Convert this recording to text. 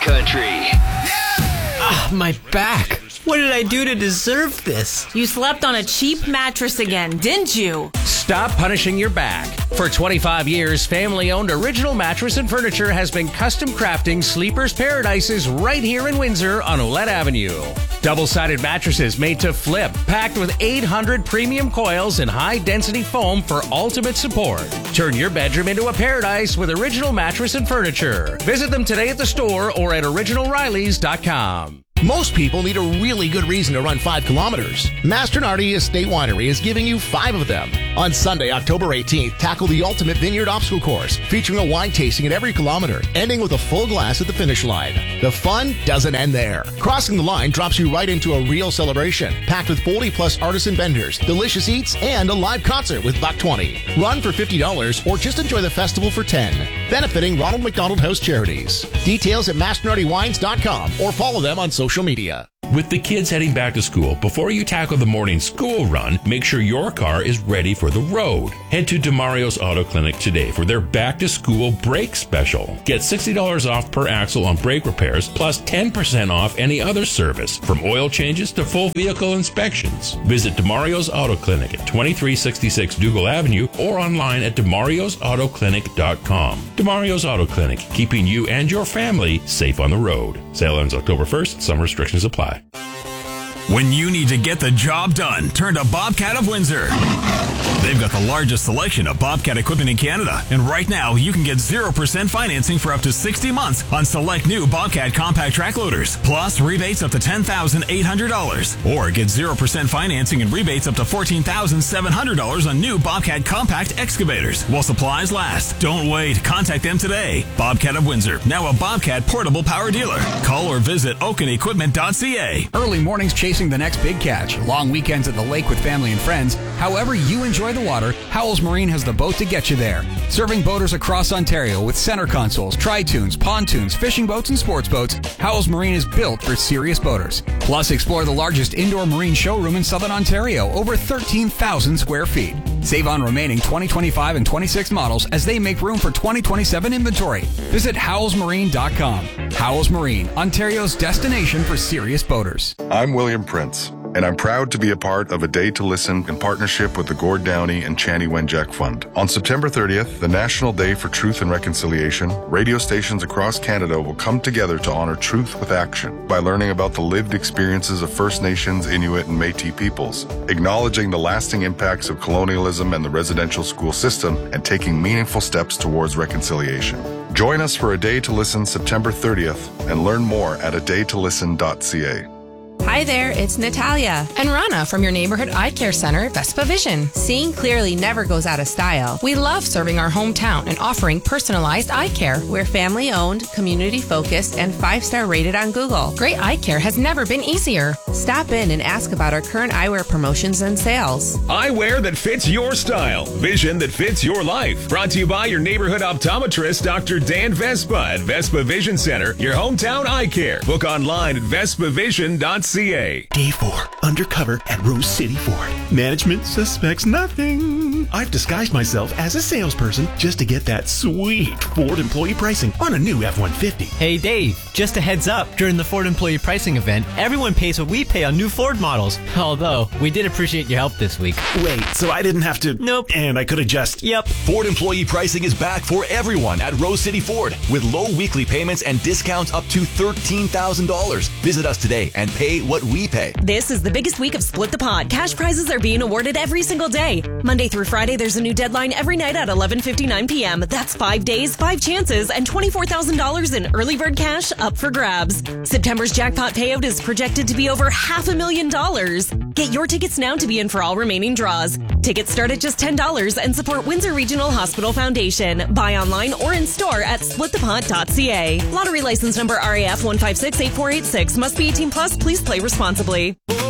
country. Ah, my back. What did I do to deserve this? You slept on a cheap mattress again, didn't you? Stop punishing your back. For 25 years, family-owned Original Mattress and Furniture has been custom crafting Sleeper's Paradises right here in Windsor on Olette Avenue. Double-sided mattresses made to flip, packed with 800 premium coils and high-density foam for ultimate support. Turn your bedroom into a paradise with Original Mattress and Furniture. Visit them today at the store or at originalrileys.com. Most people need a really good reason to run 5 kilometers. Masternardi Estate Winery is giving you 5 of them. On Sunday, October 18th, tackle the ultimate vineyard obstacle course, featuring a wine tasting at every kilometer, ending with a full glass at the finish line. The fun doesn't end there. Crossing the line drops you right into a real celebration, packed with 40-plus artisan vendors, delicious eats, and a live concert with $1.20. Run for $50 or just enjoy the festival for $10. Benefiting Ronald McDonald House Charities. Details at masternardywines.com or follow them on social media. With the kids heading back to school, before you tackle the morning school run, make sure your car is ready for the road. Head to DeMario's Auto Clinic today for their back-to-school brake special. Get $60 off per axle on brake repairs, plus 10% off any other service, from oil changes to full vehicle inspections. Visit DeMario's Auto Clinic at 2366 Dougal Avenue or online at demariosAutoClinic.com. DeMario's Auto Clinic, keeping you and your family safe on the road. Sale ends October 1st. Some restrictions apply. When you need to get the job done, turn to Bobcat of Windsor. They've got the largest selection of Bobcat equipment in Canada, and right now you can get 0% financing for up to 60 months on select new Bobcat compact track loaders, plus rebates up to $10,800, or get 0% financing and rebates up to $14,700 on new Bobcat compact excavators while supplies last. Don't wait. Contact them today. Bobcat of Windsor, now a Bobcat portable power dealer. Call or visit oakenequipment.ca. Early mornings chasing the next big catch, long weekends at the lake with family and friends. However you enjoy the water, Howells Marine has the boat to get you there. Serving boaters across Ontario with center consoles, tri-tunes, pontoons, fishing boats, and sports boats, Howells Marine is built for serious boaters. Plus, explore the largest indoor marine showroom in Southern Ontario, over 13,000 square feet. Save on remaining 2025 and 26 models as they make room for 2027 inventory. Visit howellsmarine.com. Howells Marine, Ontario's destination for serious boaters. I'm William Prince, and I'm proud to be a part of A Day to Listen in partnership with the Gord Downey and Chani Wenjack Fund. On September 30th, the National Day for Truth and Reconciliation, radio stations across Canada will come together to honor truth with action by learning about the lived experiences of First Nations, Inuit, and Métis peoples, acknowledging the lasting impacts of colonialism and the residential school system, and taking meaningful steps towards reconciliation. Join us for A Day to Listen September 30th and learn more at adaytolisten.ca. Hi there, it's Natalia and Rana from your neighborhood eye care center, Vespa Vision. Seeing clearly never goes out of style. We love serving our hometown and offering personalized eye care. We're family-owned, community-focused, and 5-star rated on Google. Great eye care has never been easier. Stop in and ask about our current eyewear promotions and sales. Eyewear that fits your style. Vision that fits your life. Brought to you by your neighborhood optometrist, Dr. Dan Vespa at Vespa Vision Center, your hometown eye care. Book online at vespavision.ca. Day 4, undercover at Rose City Ford. Management suspects nothing. I've disguised myself as a salesperson just to get that sweet Ford employee pricing on a new F-150. Hey Dave, just a heads up, during the Ford employee pricing event, everyone pays what we pay on new Ford models. Although, we did appreciate your help this week. Wait, so I didn't have to... Nope. And I could have just... Yep. Ford employee pricing is back for everyone at Rose City Ford with low weekly payments and discounts up to $13,000. Visit us today and pay what we pay. This is the biggest week of Split the Pot. Cash prizes are being awarded every single day. Monday through Friday, there's a new deadline every night at 11:59 p.m. That's 5 days, 5 chances, and $24,000 in early bird cash up for grabs. September's jackpot payout is projected to be over $500,000. Get your tickets now to be in for all remaining draws. Tickets start at just $10 and support Windsor Regional Hospital Foundation. Buy online or in store at splitthepot.ca. Lottery license number RAF 1568486. Must be 18 plus. Please play responsibly.